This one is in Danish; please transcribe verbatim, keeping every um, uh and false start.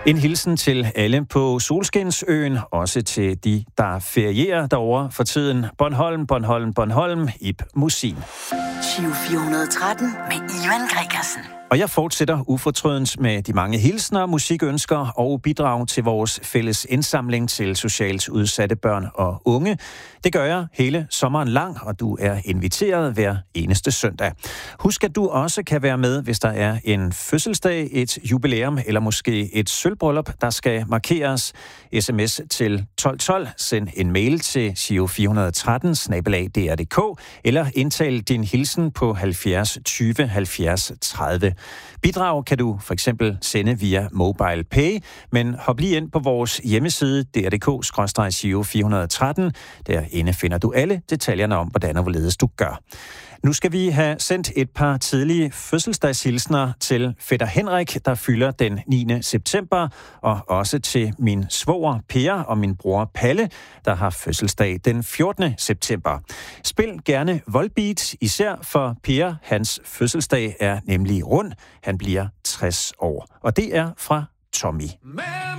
En hilsen til alle på Solskinsøen, også til de, der ferierer derovre for tiden. Bornholm, Bornholm, Bornholm, Ib Musin. Giro fire hundrede og tretten med Ivan Gregersen. Og jeg fortsætter ufortrødent med de mange hilsner, musikønsker og bidrag til vores fælles indsamling til socialt udsatte børn og unge. Det gør jeg hele sommeren lang, og du er inviteret hver eneste søndag. Husk, at du også kan være med, hvis der er en fødselsdag, et jubilæum eller måske et sølvbryllup, der skal markeres. S M S til tolv tolv, send en mail til giro fire hundrede og tretten snabel-a d r punktum d k eller indtal din hilsen på halvfjerds tyve halvfjerds tredive. Bidrag kan du for eksempel sende via Mobile Pay, men hop lige ind på vores hjemmeside d r punktum d k skråstreg giro fire hundrede og tretten. Derinde finder du alle detaljerne om, hvordan og hvorledes du gør. Nu skal vi have sendt et par tidlige fødselsdagshilsner til fætter Henrik, der fylder den niende september, og også til min svoger Per og min bror Palle, der har fødselsdag den fjortende september. Spil gerne Volbeat, især for Per. Hans fødselsdag er nemlig rund. Han bliver tres år, og det er fra Tommy.